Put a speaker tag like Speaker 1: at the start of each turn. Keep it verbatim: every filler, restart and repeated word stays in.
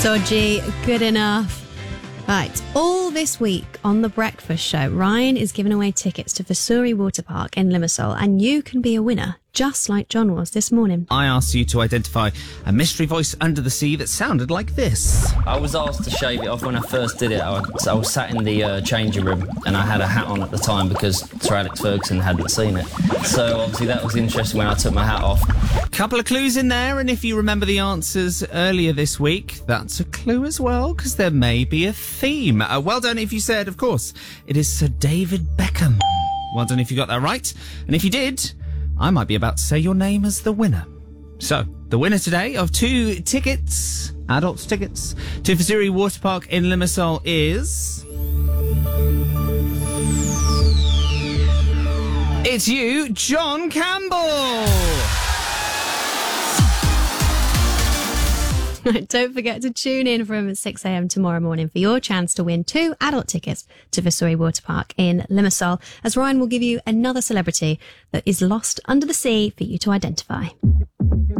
Speaker 1: Dodgy, good enough. Right, all this week on The Breakfast Show, Ryan is giving away tickets to Vissuri Water Park in Limassol, and you can be a winner, just like John was this morning.
Speaker 2: I asked you to identify a mystery voice under the sea that sounded like this.
Speaker 3: I was asked to shave it off when I first did it. I was, I was sat in the uh, changing room and I had a hat on at the time because Sir Alex Ferguson hadn't seen it. So obviously that was interesting when I took my hat off.
Speaker 2: Couple of clues in there, and if you remember the answers earlier this week, that's a clue as well, because there may be a theme. Uh, well done if you said, of course, it is Sir David Beckham. Well done if you got that right. And if you did, I might be about to say your name as the winner. So, the winner today of two tickets, adults tickets, to Vissuri Water Park in Limassol is... It's you, John Campbell!
Speaker 1: Don't forget to tune in from six a.m. tomorrow morning for your chance to win two adult tickets to Vissuri Water Park in Limassol, as Ryan will give you another celebrity that is lost under the sea for you to identify.